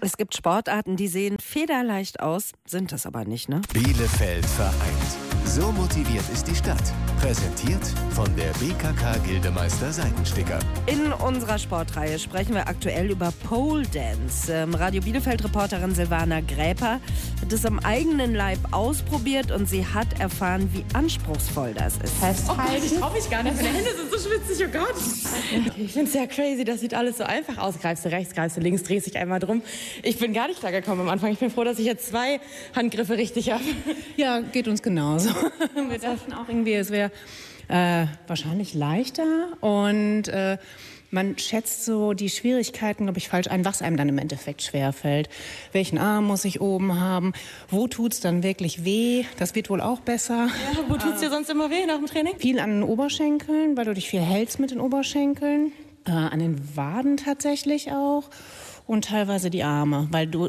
Es gibt Sportarten, die sehen federleicht aus, sind es aber nicht, ne? Bielefeld vereint. So motiviert ist die Stadt. Präsentiert von der BKK Gildemeister Seitensticker. In unserer Sportreihe sprechen wir aktuell über Pole Dance. Radio Bielefeld-Reporterin Silvana Gräper hat es am eigenen Leib ausprobiert und sie hat erfahren, wie anspruchsvoll das ist. Oh Gott, ich traue mich gar nicht. Meine Hände sind so schwitzig, oh Gott. Ich finde es sehr crazy, das sieht alles so einfach aus. Greifst du rechts, greifst du links, drehst dich einmal drum. Ich bin gar nicht klar gekommen am Anfang. Ich bin froh, dass ich jetzt 2 Handgriffe richtig habe. Ja, geht uns genauso. Wir dachten auch irgendwie, es wäre wahrscheinlich leichter und man schätzt so die Schwierigkeiten, glaube ich, falsch ein, was einem dann im Endeffekt schwerfällt. Welchen Arm muss ich oben haben? Wo tut's dann wirklich weh? Das wird wohl auch besser. Ja, wo tut's dir sonst immer weh nach dem Training? Viel an den Oberschenkeln, weil du dich viel hältst mit den Oberschenkeln. An den Waden tatsächlich auch. Und teilweise die Arme, weil du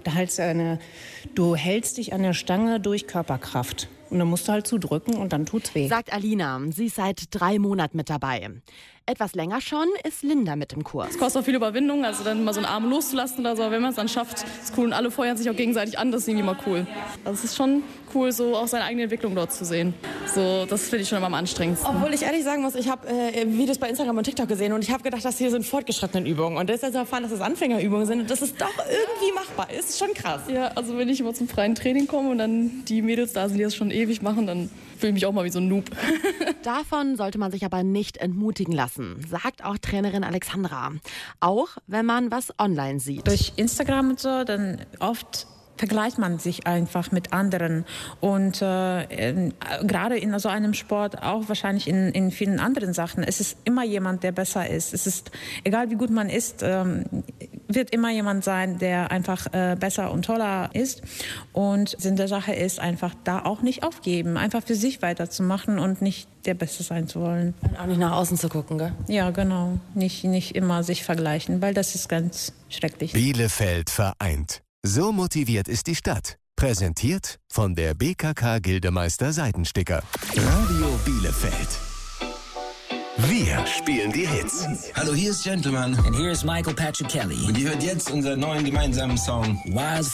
hältst dich an der Stange durch Körperkraft. Und dann musst du halt zudrücken und dann tut's weh. Sagt Alina. Sie ist seit 3 Monaten mit dabei. Etwas länger schon ist Linda mit im Kurs. Es kostet auch viel Überwindung, also dann mal so einen Arm loszulassen oder so. Aber wenn man es dann schafft, ist cool und alle feuern sich auch gegenseitig an, das ist irgendwie mal cool. Also es ist schon cool, so auch seine eigene Entwicklung dort zu sehen. So, das finde ich schon immer am anstrengendsten. Obwohl ich ehrlich sagen muss, ich habe Videos bei Instagram und TikTok gesehen und ich habe gedacht, das hier sind fortgeschrittenen Übungen. Und deshalb erfahren, dass das Anfängerübungen sind und dass es doch irgendwie machbar ist. Ist schon krass. Ja, also wenn ich immer zum freien Training komme und dann die Mädels da sind, die das schon ewig machen, dann fühle ich mich auch mal wie so ein Noob. Davon sollte man sich aber nicht entmutigen lassen, sagt auch Trainerin Alexandra. Auch wenn man was online sieht. Durch Instagram und so, dann oft vergleicht man sich einfach mit anderen und gerade in so einem Sport, auch wahrscheinlich in vielen anderen Sachen, es ist immer jemand, der besser ist. Es ist, egal wie gut man ist, wird immer jemand sein, der einfach besser und toller ist. Und Sinn der Sache ist einfach da auch nicht aufgeben, einfach für sich weiterzumachen und nicht der Beste sein zu wollen. Und auch nicht nach außen zu gucken, gell? Ja, genau. Nicht immer sich vergleichen, weil das ist ganz schrecklich. Bielefeld vereint. So motiviert ist die Stadt. Präsentiert von der BKK Gildemeister Seitensticker. Radio Bielefeld. Wir spielen die Hits. Hallo, hier ist Gentleman. And here is Michael Patrick Kelly. Und ihr hört jetzt unseren neuen gemeinsamen Song Wild